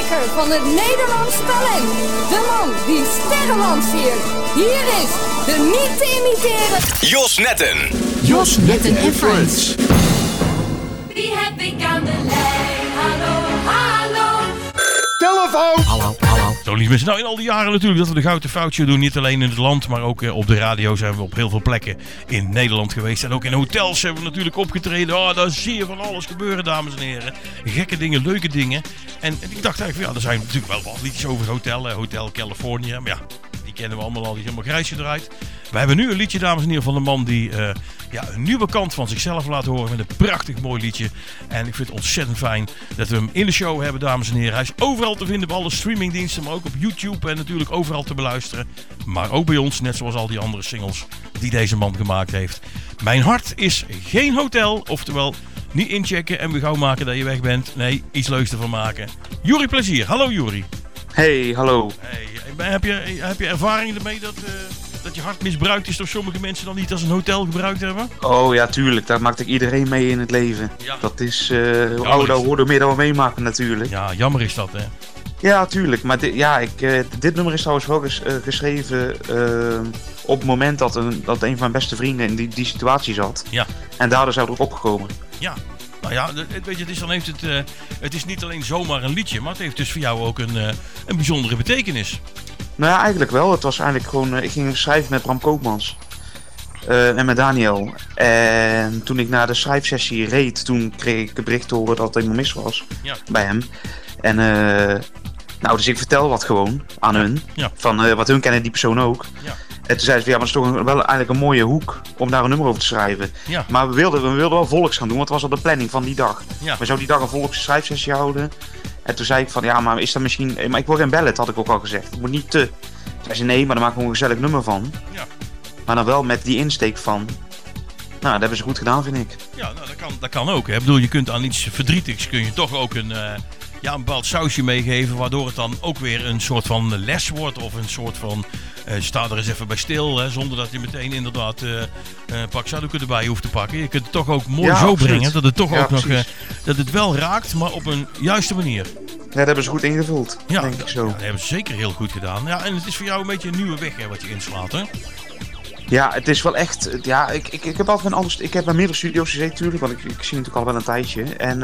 ontdekker van het Nederlands talent. De man die sterren lanceert. Hier is de niet te imiteren Jos Netten. Jos Netten en Friends. Wie heb ik aan de lijn? Hallo, hallo. Telefoon! Hallo. Zo, lieve mensen. Nou, in al die jaren natuurlijk dat we de Gouden Foutje doen. Niet alleen in het land, maar ook op de radio zijn we op heel veel plekken in Nederland geweest. En ook in hotels hebben we natuurlijk opgetreden. Oh, daar zie je van alles gebeuren, dames en heren. Gekke dingen, leuke dingen. En ik dacht eigenlijk, ja, er zijn natuurlijk wel wat liedjes over Hotel California. Maar ja, die kennen we allemaal al, die is helemaal grijs gedraaid. We hebben nu een liedje, dames en heren, van een man die een nieuwe kant van zichzelf laat horen met een prachtig mooi liedje. En ik vind het ontzettend fijn dat we hem in de show hebben, dames en heren. Hij is overal te vinden op alle streamingdiensten, maar ook op YouTube en natuurlijk overal te beluisteren. Maar ook bij ons, net zoals al die andere singles die deze man gemaakt heeft. Mijn hart is geen hotel, oftewel niet inchecken en weer gauw maken dat je weg bent. Nee, iets leuks ervan maken. Juri Plezier, hallo Juri. Hey, hallo. Hey, heb je ervaring ermee dat je hart misbruikt is door sommige mensen dan niet als een hotel gebruikt hebben? Oh ja, tuurlijk. Daar maakt ik iedereen mee in het leven. Ja. Dat is, daar hoorde meer dan we meemaken natuurlijk. Ja, jammer is dat, hè? Ja, tuurlijk. Maar dit nummer is trouwens wel geschreven op het moment dat een van mijn beste vrienden in die situatie zat. Ja. En daardoor zijn we erop opgekomen. Ja. Nou ja, weet je, het is niet alleen zomaar een liedje, maar het heeft dus voor jou ook een bijzondere betekenis. Nou ja, eigenlijk wel. Het was eigenlijk gewoon... ik ging schrijven met Bram Koopmans. En met Daniel. En toen ik naar de schrijfsessie reed, toen kreeg ik het bericht te horen dat het helemaal mis was. Ja. Bij hem. En dus ik vertel wat gewoon aan hun. Ja. Van wat hun kennen die persoon ook. Ja. En toen zeiden ze, ja, maar het is toch wel eigenlijk een mooie hoek om daar een nummer over te schrijven. Ja. Maar we wilden wel volks gaan doen, want het was op de planning van die dag. Ja. We zouden die dag een volks schrijfsessie houden. En toen zei ik van, ja, maar is dat misschien... Maar ik wil geen ballad, had ik ook al gezegd. Het moet niet te... Zei ze, nee, maar daar maken we een gezellig nummer van. Ja. Maar dan wel met die insteek van... Nou, dat hebben ze goed gedaan, vind ik. Ja, nou, dat kan ook. Hè. Ik bedoel, je kunt aan iets verdrietigs kun je toch ook een bepaald sausje meegeven, waardoor het dan ook weer een soort van les wordt. Of een soort van... sta er eens even bij stil, hè, zonder dat je meteen inderdaad een pak zakdoeken erbij hoeft te pakken. Je kunt het toch ook mooi zo brengen, dat het toch ook nog... dat het wel raakt, maar op een juiste manier. Ja, dat hebben ze goed ingevuld, denk ik zo. Ja, dat hebben ze zeker heel goed gedaan. Ja, en het is voor jou een beetje een nieuwe weg, hè, wat je inslaat, hè? Ja, het is wel echt... Ja, ik heb altijd een ander... Ik heb bij meerdere studio's gezeten natuurlijk, want ik zie natuurlijk al wel een tijdje. En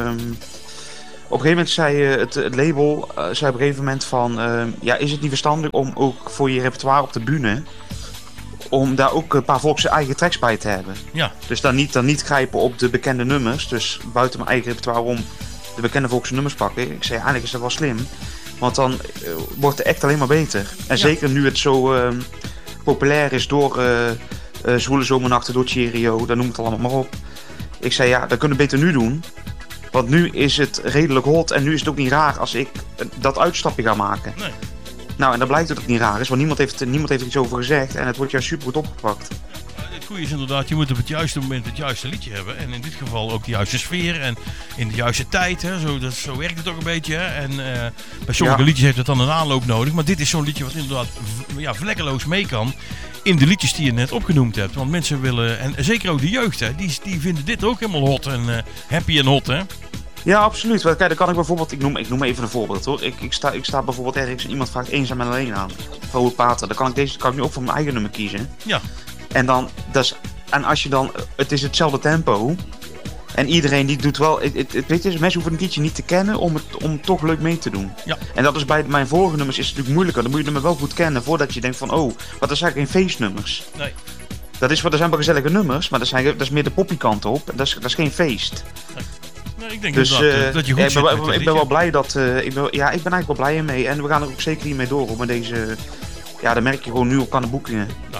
op een gegeven moment zei het label zei op een gegeven moment van... is het niet verstandig om ook voor je repertoire op de bühne... om daar ook een paar volks eigen tracks bij te hebben. Ja. Dus dan niet grijpen op de bekende nummers. Dus buiten mijn eigen repertoire om de bekende volkse nummers pakken. Ik zei, eigenlijk is dat wel slim. Want dan wordt de act alleen maar beter. En zeker nu het zo populair is door Zwoele Zomernachten, door Cheerio, dan noem het allemaal maar op. Ik zei, ja, dat kunnen we beter nu doen. Want nu is het redelijk hot en nu is het ook niet raar als ik dat uitstapje ga maken. Nee. Nou, en dan blijkt dat het niet raar is, want niemand heeft er iets over gezegd en het wordt juist super goed opgepakt. Het goede is inderdaad, je moet op het juiste moment het juiste liedje hebben. En in dit geval ook de juiste sfeer en in de juiste tijd. Hè. Zo werkt het ook een beetje. Hè. En bij sommige liedjes heeft het dan een aanloop nodig. Maar dit is zo'n liedje wat inderdaad vlekkeloos mee kan in de liedjes die je net opgenoemd hebt. Want mensen willen, en zeker ook de jeugd, hè, die vinden dit ook helemaal hot en happy en hot, hè. Ja, absoluut. Kijk, dan kan ik bijvoorbeeld, ik noem even een voorbeeld hoor. Ik sta bijvoorbeeld ergens en iemand vraagt Eenzaam en Alleen aan. Van Roel Pater. Dan kan ik nu ook voor mijn eigen nummer kiezen. Ja. En dan, als je dan, het is hetzelfde tempo. En iedereen die doet wel, weet je, mensen hoeven een liedje niet te kennen om toch leuk mee te doen. Ja. En dat is bij mijn vorige nummers is het natuurlijk moeilijker. Dan moet je het nummer wel goed kennen voordat je denkt van, oh, wat dat zijn geen feestnummers. Nee. Er zijn wel gezellige nummers, maar dat is meer de poppykant op. Dat is geen feest. Nee. Nee, ik denk dus, dat je goed zit. Ik ben wel blij dat... ik ben eigenlijk wel blij mee. En we gaan er ook zeker hiermee door. Met deze... Ja, dan merk je gewoon nu op aan de boekingen. Nou.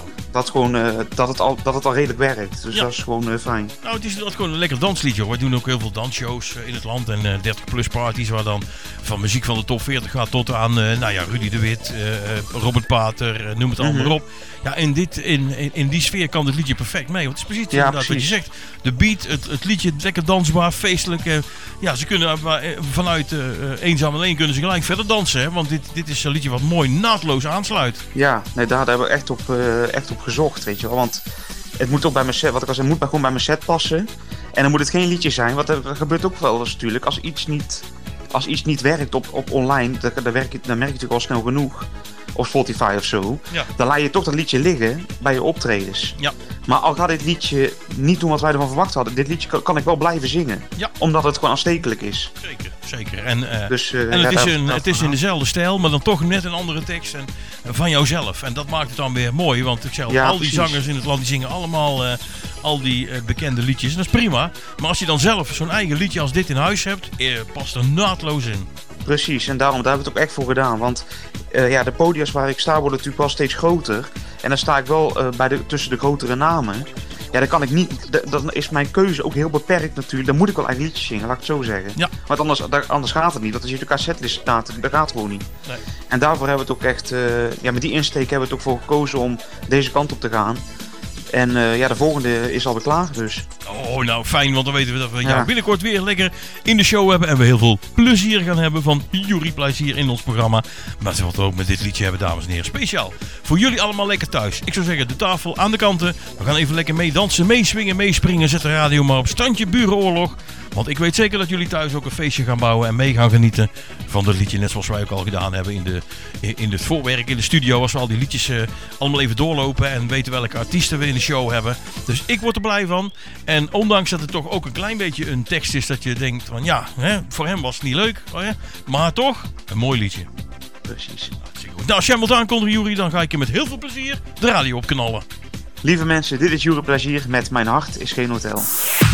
Dat het al redelijk werkt. Dus dat is gewoon fijn. Nou, het is inderdaad gewoon een lekker dansliedje hoor. We doen ook heel veel dansshows in het land. En 30-plus parties waar dan van muziek van de top 40 gaat tot aan Rudy de Wit, Robert Pater, noem het allemaal maar op. Ja, in die sfeer kan dit liedje perfect mee. Want het is precies inderdaad wat je zegt. De beat, het liedje, lekker dansbaar, feestelijk. Ze kunnen vanuit Eenzaam Alleen kunnen ze gelijk verder dansen. Hè? Want dit is een liedje wat mooi naadloos aansluit. Ja, nee, daar hebben we echt op gezocht, weet je wel. Want het moet ook bij mijn set, wat ik al zei, moet gewoon bij mijn set passen. En dan moet het geen liedje zijn, want er gebeurt ook wel eens natuurlijk. Als iets niet als iets niet werkt op online, dan merk je natuurlijk al snel genoeg. Of Spotify of zo. Ja. Dan laat je toch dat liedje liggen bij je optredens. Ja. Maar al gaat dit liedje niet doen wat wij ervan verwacht hadden. Dit liedje kan ik wel blijven zingen. Ja. Omdat het gewoon aanstekelijk is. Zeker. En het is in dezelfde stijl, maar dan toch net een andere tekst van jouzelf. En dat maakt het dan weer mooi. Want ik zeg al die zangers in het land die zingen allemaal al die bekende liedjes. En dat is prima. Maar als je dan zelf zo'n eigen liedje als dit in huis hebt, past er naadloos in. Precies, en daar hebben we het ook echt voor gedaan. Want de podia's waar ik sta worden natuurlijk wel steeds groter. En dan sta ik wel tussen de grotere namen. Ja, dan kan ik niet. Dan is mijn keuze ook heel beperkt natuurlijk. Dan moet ik wel eigen liedjes zingen, laat ik het zo zeggen. Ja. Want anders gaat het niet. Want als je de cassetlist staat, dat gaat gewoon niet. Nee. En daarvoor hebben we het ook echt. Met die insteek hebben we het ook voor gekozen om deze kant op te gaan. En de volgende is alweer klaar dus. Oh, nou fijn, want dan weten we dat we jou binnenkort weer lekker in de show hebben. En we heel veel plezier gaan hebben van Juri Plezier hier in ons programma. Maar wat we ook met dit liedje hebben, dames en heren. Speciaal voor jullie allemaal lekker thuis. Ik zou zeggen, de tafel aan de kanten. We gaan even lekker meedansen, meeswingen, meespringen. Zet de radio maar op standje burenoorlog. Want ik weet zeker dat jullie thuis ook een feestje gaan bouwen en mee gaan genieten van dat liedje. Net zoals wij ook al gedaan hebben in het voorwerk in de studio. Als we al die liedjes allemaal even doorlopen en weten welke artiesten we in de show hebben. Dus ik word er blij van. En ondanks dat het toch ook een klein beetje een tekst is dat je denkt van voor hem was het niet leuk. Maar toch, een mooi liedje. Precies. Nou, als jij wilt aankondigen, Juri, dan ga ik je met heel veel plezier de radio opknallen. Lieve mensen, dit is Juri Plezier met Mijn Hart is geen hotel.